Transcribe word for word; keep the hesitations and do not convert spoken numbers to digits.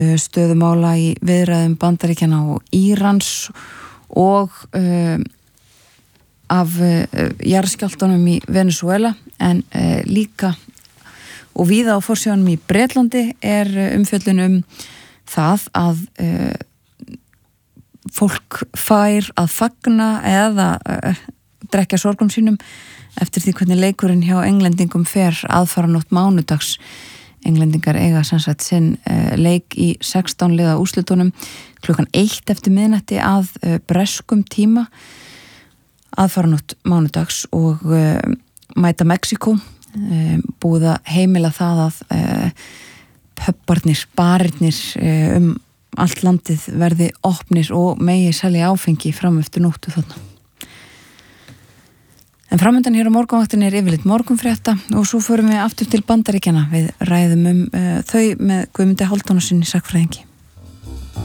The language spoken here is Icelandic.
stöðumála í viðræðum Bandaríkjanna og Írans og uh, af uh, jarðskjálftunum í Venezuela en uh, líka og víða á forsíðunum í Bretlandi er uh, umfjöllun um það að uh, fólk fær að fagna eða uh, drekja sorgum sínum eftir því hvernig leikurinn hjá englendingum fer aðfaranótt mánudags. Englendingar eiga sem sagt sinn uh, leik í sextán liða úrslitunum klukkan eitt eftir miðnætti að uh, breskum tíma aðfaranótt mánudags og uh, mæta Mexíkó, uh, búið að heimila það að uh, pubbarnir, barirnir uh, um allt landið verði opnir og megi selja áfengi fram eftir nóttu þarna. En framöndan hér á morgunvaktinni er yfirleitt morgunfrétta og svo förum við aftur til Bandaríkjanna. Við ræðum um uh, þau með Guðmundi Hálfdánarsyni sagnfræðingi.